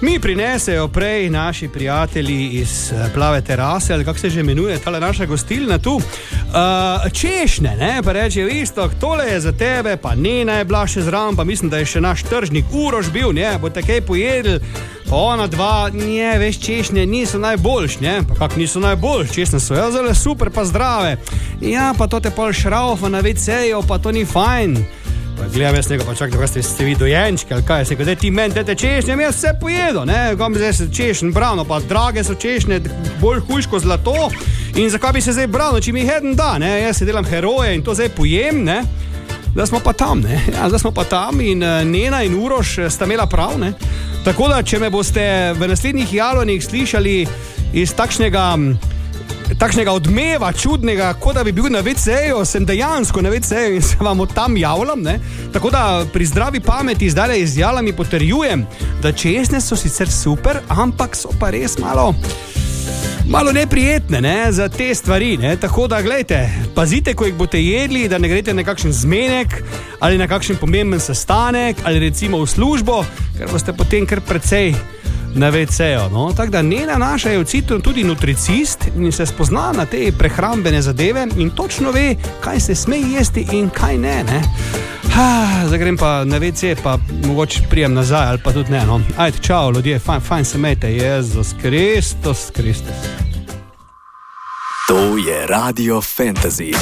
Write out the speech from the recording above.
Mi prinesejo prej naši prijatelji iz Plave terase, ali kako se že imenuje, tale naša gostilna tu, češnje, ne, pa rečejo isto, tole je za tebe, pa Nena je bila še zraven, pa mislim, da je še naš tržnik Uroš bil, ne, boste kaj pojedli, pa ona dva, ne, veš, češnje niso najboljš, ne, pa kak niso najboljš, češnje so ja zelo super, pa zdrave, ja, pa to te pol šraufa na WC-ju, pa to ni fajn. Pa gledam jaz nekaj, pa čak, da ste vi dojenčki, ali kaj, se kaj, ti meni dete češnje, jaz vse pojedo, ne, kam bi zdaj se češen brano, pa drage so češnje, bolj hujško zlato, in zakaj bi se zdaj brano, če mi jih eden da, ne, jaz se delam heroje in to zdaj pojem, ne, da smo pa tam, ne, ja, da smo pa tam in Nena in Uroš sta imela prav, ne, tako da, če me boste v naslednjih jalonih slišali iz takšnega odmeva čudnega, kot da bi bil na WC-ju, sem dejansko na WC-ju in se vam od tam javljam, ne? Tako da pri zdravi pameti zdaj z jalami potrjujem, da česne so sicer super, ampak so pa res malo neprijetne, ne, za te stvari, ne, tako da, glejte, pazite, ko jih boste jedli, da ne greste na kakšen zmenek ali na kakšen pomemben sestanek ali recimo v službo, ker boste potem kar precej na WC-ju, no, tako da Nena naša je očitno tudi nutricist in se spozna na te prehrambene zadeve in točno ve, kaj se sme jesti in kaj ne, ne. Zdaj grem pa na WC, pa mogoče prijem nazaj, ali pa tudi ne, no. Ajde, čau, ljudje, fajn se imejte, Jezus Kristus. To je Radio Fantasy.